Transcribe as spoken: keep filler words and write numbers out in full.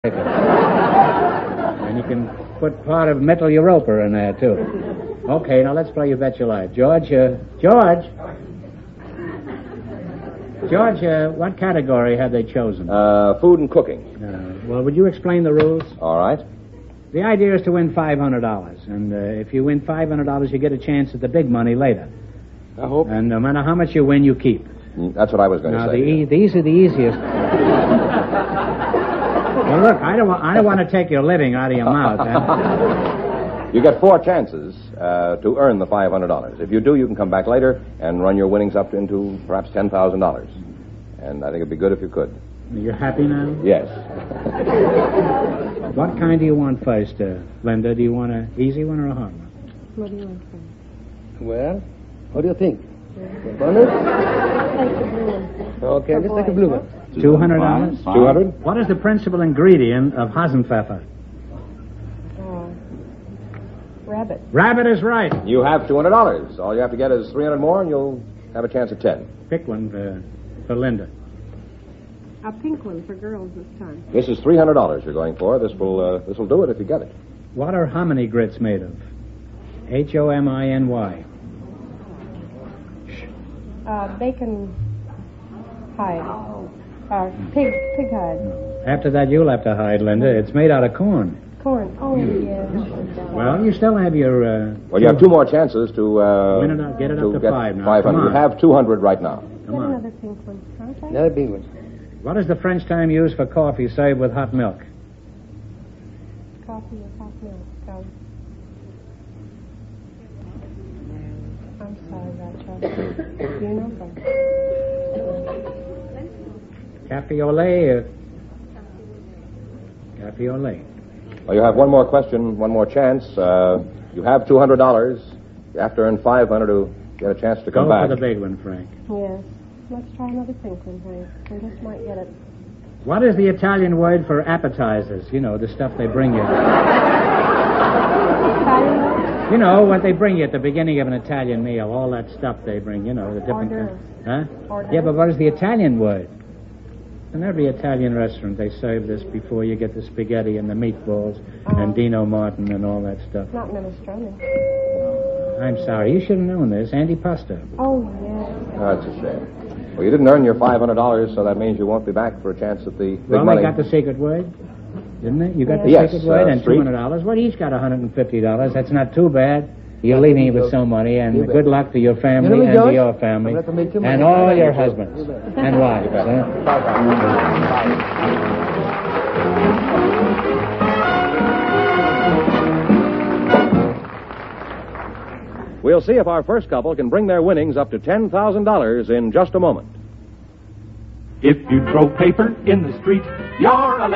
And you can put part of Metal Europa in there, too. Okay, now let's play You Bet Your Life. George, uh, George? George, uh, what category have they chosen? Uh, food and cooking. Uh, well, would you explain the rules? All right. The idea is to win five hundred dollars. And uh, if you win five hundred dollars, you get a chance at the big money later. I hope. And no matter how much you win, you keep. Mm, That's what I was going Now, to the say. e- these are the easiest. Well, look, I don't, wa- I don't want to take your living out of your mouth. Huh? You get four chances uh, to earn the five hundred dollars. If you do, you can come back later and run your winnings up into perhaps ten thousand dollars. And I think it'd be good if you could. You're happy now? Yes. What kind do you want first, uh, Linda? Do you want an easy one or a hard one? What do you want from? Well, what do you think? Bonus? Take the blue one. Okay, let's take a blue one. Two hundred dollars? Two hundred? What is the principal ingredient of Hasenpfeffer? Uh, rabbit. Rabbit is right. You have two hundred dollars. All you have to get is three hundred more, and you'll have a chance at ten. Pick one for, for Linda. A pink one for girls this time. This is three hundred dollars you're going for. This will uh, this will do it if you get it. What are hominy grits made of? H O M I N Y. Uh, bacon hide. Uh, pig, pig hide. After that, you'll have to hide, Linda. It's made out of corn. Corn. Oh, yeah. Well, you still have your... Uh, Well, you have two more chances to uh, Win it up- get it up to get five now. five hundred. Come on. You have two hundred right now. Come Get on. another pink one. Okay. Another big one. What is the French term used for coffee served with hot milk? Coffee with hot milk. Um, I'm sorry about that. You know that. Cafe au lait? Uh, cafe au lait. Well, you have one more question, one more chance. Uh, you have two hundred dollars. You have to earn five hundred to get a chance to come Go back. for the big one, Frank. Yes. Let's try another pink one, Frank. We just might get it. What is the Italian word for appetizers? You know, the stuff they bring you. Italian one? You know, what they bring you at the beginning of an Italian meal. All that stuff they bring, you know, the different... Hors Huh? Hors Yeah, but what is the Italian word? In every Italian restaurant, they serve this before you get the spaghetti and the meatballs Oh. and Dino Martin and all that stuff. Not minestrone. I'm sorry, you should have known this. Antipasto. Oh, yeah. Oh, that's a shame. Well, you didn't earn your five hundred dollars, so that means you won't be back for a chance at the big Well, money. they got the secret word, didn't they? You got the Yes, secret word uh, and Street. two hundred dollars. Well, each got one hundred fifty dollars. That's not too bad. You're leaving me with some money, and You bet. good luck to your family You know me, and to George? your family I'm gonna have to make you money. and all You your bet. husbands You bet. and wives. Huh? We'll see if our first couple can bring their winnings up to ten thousand dollars in just a moment. If you throw paper in the street, you're a